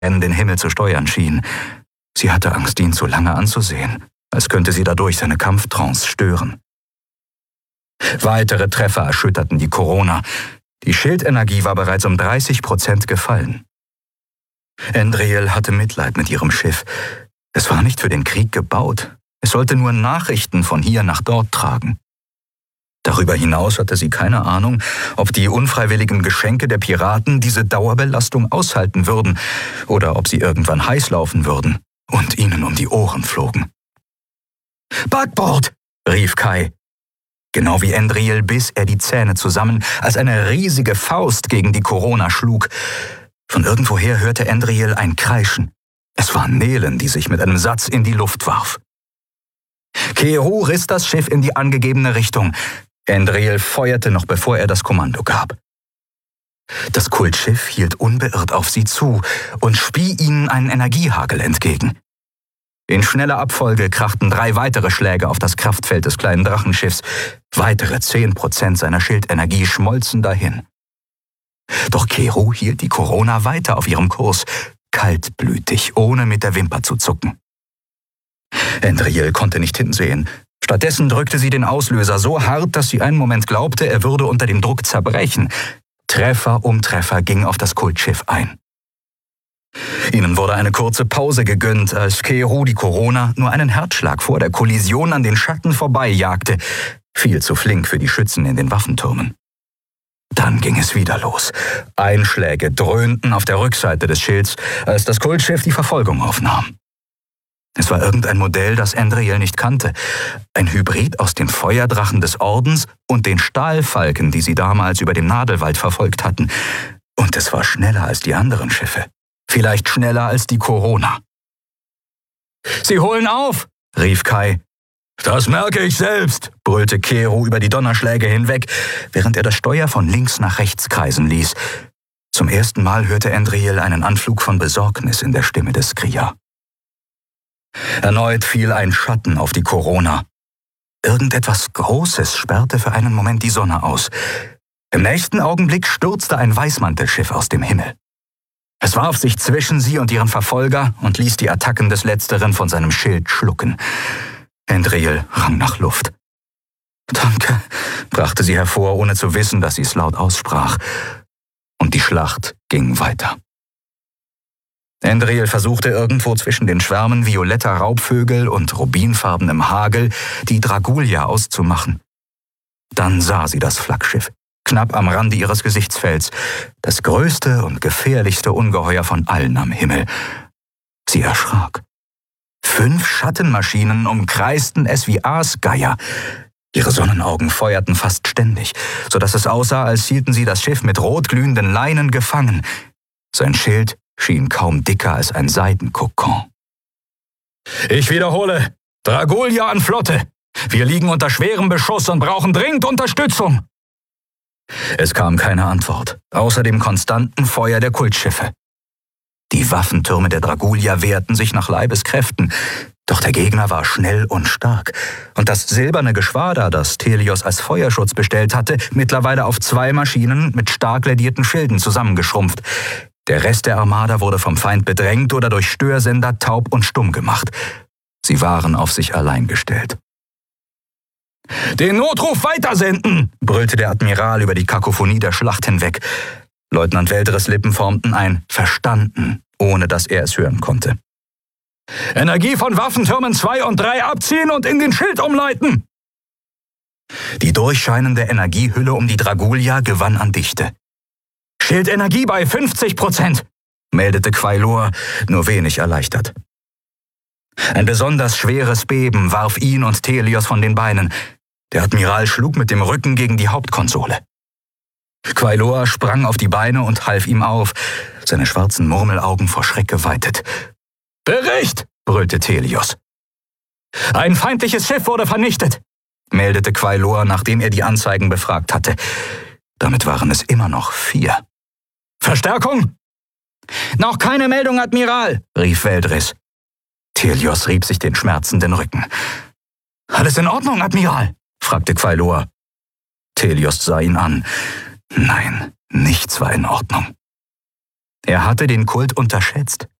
den Himmel zu steuern schien. Sie hatte Angst, ihn zu lange anzusehen, als könnte sie dadurch seine Kampftrance stören. Weitere Treffer erschütterten die Corona. Die Schildenergie war bereits um 30% gefallen. Endriel hatte Mitleid mit ihrem Schiff. Es war nicht für den Krieg gebaut. Es sollte nur Nachrichten von hier nach dort tragen. Darüber hinaus hatte sie keine Ahnung, ob die unfreiwilligen Geschenke der Piraten diese Dauerbelastung aushalten würden oder ob sie irgendwann heiß laufen würden und ihnen um die Ohren flogen. »Backbord!« rief Kai. Genau wie Endriel biss er die Zähne zusammen, als eine riesige Faust gegen die Corona schlug. Von irgendwoher hörte Endriel ein Kreischen. Es war Nelen, die sich mit einem Satz in die Luft warf. Keru riss das Schiff in die angegebene Richtung. Endriel feuerte noch bevor er das Kommando gab. Das Kultschiff hielt unbeirrt auf sie zu und spie ihnen einen Energiehagel entgegen. In schneller Abfolge krachten 3 weitere Schläge auf das Kraftfeld des kleinen Drachenschiffs. Weitere 10% seiner Schildenergie schmolzen dahin. Doch Keru hielt die Corona weiter auf ihrem Kurs, kaltblütig, ohne mit der Wimper zu zucken. Endriel konnte nicht hinsehen. Stattdessen drückte sie den Auslöser so hart, dass sie einen Moment glaubte, er würde unter dem Druck zerbrechen. Treffer um Treffer ging auf das Kultschiff ein. Ihnen wurde eine kurze Pause gegönnt, als Keru die Corona nur einen Herzschlag vor der Kollision an den Schatten vorbeijagte. Viel zu flink für die Schützen in den Waffentürmen. Dann ging es wieder los. Einschläge dröhnten auf der Rückseite des Schilds, als das Kultschiff die Verfolgung aufnahm. Es war irgendein Modell, das Endriel nicht kannte. Ein Hybrid aus den Feuerdrachen des Ordens und den Stahlfalken, die sie damals über dem Nadelwald verfolgt hatten. Und es war schneller als die anderen Schiffe. Vielleicht schneller als die Corona. »Sie holen auf«, rief Kai. »Das merke ich selbst«, brüllte Keru über die Donnerschläge hinweg, während er das Steuer von links nach rechts kreisen ließ. Zum ersten Mal hörte Endriel einen Anflug von Besorgnis in der Stimme des Skria. Erneut fiel ein Schatten auf die Corona. Irgendetwas Großes sperrte für einen Moment die Sonne aus. Im nächsten Augenblick stürzte ein Weißmantelschiff aus dem Himmel. Es warf sich zwischen sie und ihren Verfolger und ließ die Attacken des Letzteren von seinem Schild schlucken. Endriel rang nach Luft. »Danke«, brachte sie hervor, ohne zu wissen, dass sie es laut aussprach. Und die Schlacht ging weiter. Endriel versuchte irgendwo zwischen den Schwärmen violetter Raubvögel und rubinfarbenem Hagel die Dragulia auszumachen. Dann sah sie das Flaggschiff, knapp am Rande ihres Gesichtsfelds, das größte und gefährlichste Ungeheuer von allen am Himmel. Sie erschrak. 5 Schattenmaschinen umkreisten es wie Aasgeier. Ihre Sonnenaugen feuerten fast ständig, sodass es aussah, als hielten sie das Schiff mit rotglühenden Leinen gefangen. Sein Schild schien kaum dicker als ein Seidenkokon. »Ich wiederhole, Dragulia an Flotte! Wir liegen unter schwerem Beschuss und brauchen dringend Unterstützung!« Es kam keine Antwort, außer dem konstanten Feuer der Kultschiffe. Die Waffentürme der Dragulia wehrten sich nach Leibeskräften, doch der Gegner war schnell und stark. Und das silberne Geschwader, das Thelios als Feuerschutz bestellt hatte, mittlerweile auf 2 Maschinen mit stark lädierten Schilden zusammengeschrumpft. Der Rest der Armada wurde vom Feind bedrängt oder durch Störsender taub und stumm gemacht. Sie waren auf sich allein gestellt. »Den Notruf weitersenden«, brüllte der Admiral über die Kakophonie der Schlacht hinweg. Leutnant Welteres Lippen formten ein »Verstanden«, ohne dass er es hören konnte. »Energie von Waffentürmen 2 und 3 abziehen und in den Schild umleiten!« Die durchscheinende Energiehülle um die Dragulia gewann an Dichte. »Schildenergie bei 50%, meldete Quailor, nur wenig erleichtert. Ein besonders schweres Beben warf ihn und Thelios von den Beinen. Der Admiral schlug mit dem Rücken gegen die Hauptkonsole. Quailor sprang auf die Beine und half ihm auf, seine schwarzen Murmelaugen vor Schreck geweitet. »Bericht«, brüllte Thelios. »Ein feindliches Schiff wurde vernichtet«, meldete Quailor, nachdem er die Anzeigen befragt hatte. Damit waren es immer noch 4. »Verstärkung?« »Noch keine Meldung, Admiral«, rief Veldris. Thelios rieb sich den schmerzenden Rücken. »Alles in Ordnung, Admiral?« fragte Quailor. Thelios sah ihn an. Nein, nichts war in Ordnung. Er hatte den Kult unterschätzt.